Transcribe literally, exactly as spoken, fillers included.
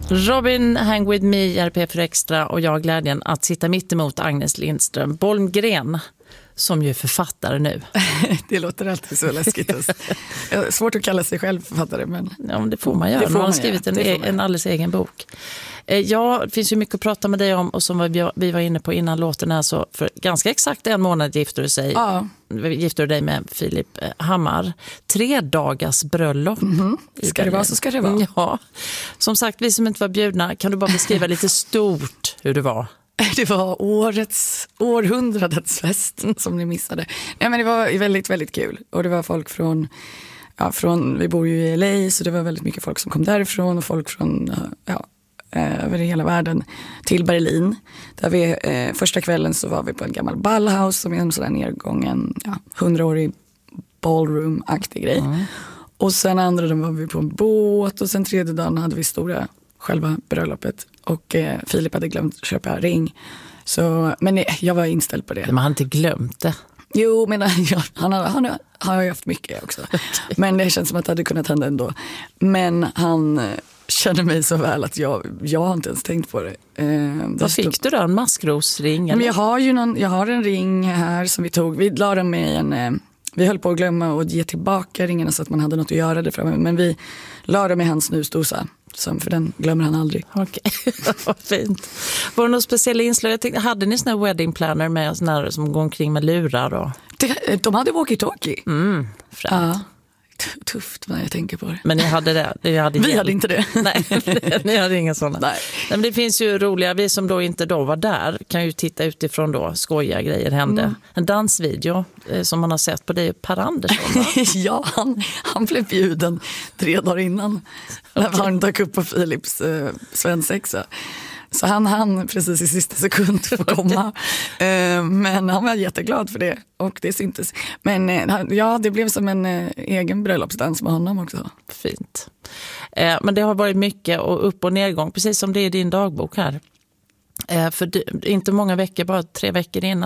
Robin Hang With Me, R P för Extra, och jag har glädjen att sitta mitt emot Agnes Lindström Bolmgren, som ju är författare nu. Det låter alltid så läskigt. Svårt att kalla sig själv författare, men... Ja, men det får man göra. Man har skrivit en, e- en alldeles egen bok. Ja, det finns ju mycket att prata med dig om, och som vi var inne på innan låten här, så för ganska exakt en månad gifter du sig. Ja. Gifter du dig med Filip Hammar. Tre dagars bröllop. Mm-hmm. Ska det vara så ska det vara. Ja. Som sagt, vi som inte var bjudna, kan du bara beskriva lite stort hur det var? Det var årets, århundradets fest som ni missade. Nej, men det var väldigt, väldigt kul. Och det var folk från, ja, från, vi bor ju i L A, så det var väldigt mycket folk som kom därifrån, och folk från, ja, över hela världen till Berlin. Där vi, eh, första kvällen så var vi på en gammal ballhouse som är en sån nedgången, ja, hundraårig ballroom-aktig grej. Mm. Och sen andra dagen var vi på en båt, och sen tredje dagen hade vi stora själva bröllopet. Och eh, Filip hade glömt köpa ring. Så, men nej, jag var inställd på det. Men han hade inte glömt det. Jo, men ja, han, har, han har ju haft mycket också. Okay. Men det känns som att det hade kunnat hända ändå. Men han känner mig så väl att jag, jag har inte ens tänkt på det. Eh, Vad fick stod... du då? En maskrosring? Men jag har ju någon, jag har en ring här som vi tog. Vi la den med en... Eh, vi höll på att glömma och ge tillbaka ringarna så att man hade något att göra det framme. Men vi la den med hans snusdosa. Som för den glömmer han aldrig. Okej, vad fint. Var det något speciella inslag? Jag tänkte, hade ni såna här wedding planner med oss när som går omkring med lurar? Och... Det, de hade walkie-talkie. Mm, främt. Ja. Tufft när jag tänker på det. Men ni hade det? Ni hade vi hade inte det. Nej, ni hade inga sådana. Nej. Nej, men det finns ju roliga, vi som då inte då var där kan ju titta utifrån då, skojiga grejer hände. Mm. En dansvideo eh, som man har sett på dig, Per Andersson, va? Ja, han, han blev bjuden tre dagar innan. Okay. Han dök upp på Philips eh, svensexa. Så han hann precis i sista sekund få komma. uh, men han var jätteglad för det. Och det syntes. Men uh, ja, det blev som en uh, egen bröllopsdans med honom också. Fint. Uh, men det har varit mycket och upp- och nedgång. Precis som det är i din dagbok här. Uh, för du, inte många veckor, bara tre veckor innan